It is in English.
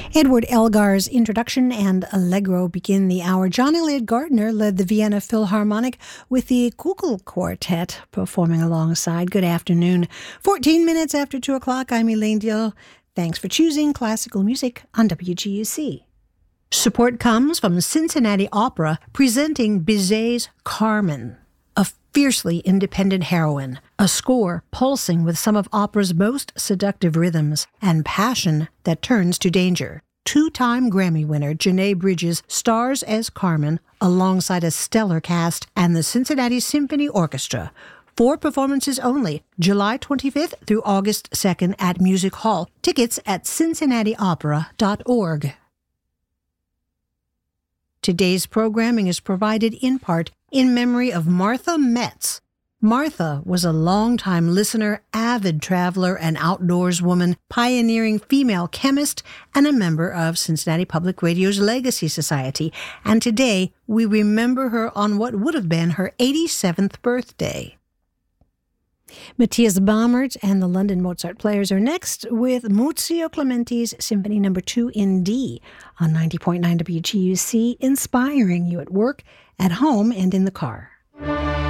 Edward Elgar's introduction and Allegro begin the hour. John Elliott Gardner led the Vienna Philharmonic with the Kugel Quartet performing alongside. Good afternoon. 14 minutes after 2 o'clock, I'm Elaine Dill. Thanks for choosing classical music on WGUC. Support comes from Cincinnati Opera presenting Bizet's Carmen, a fiercely independent heroine, a score pulsing with some of opera's most seductive rhythms and passion that turns to danger. Two-time Grammy winner Janae Bridges stars as Carmen alongside a stellar cast and the Cincinnati Symphony Orchestra. 4 performances only, July 25th through August 2nd at Music Hall. Tickets at cincinnatiopera.org. Today's programming is provided in part in memory of Martha Metz. Martha was a longtime listener, avid traveler, and outdoors woman, pioneering female chemist, and a member of Cincinnati Public Radio's Legacy Society. And today, we remember her on what would have been her 87th birthday. Matthias Baumert and the London Mozart Players are next with Muzio Clementi's Symphony No. 2 in D on 90.9 WGUC, inspiring you at work, at home, and in the car.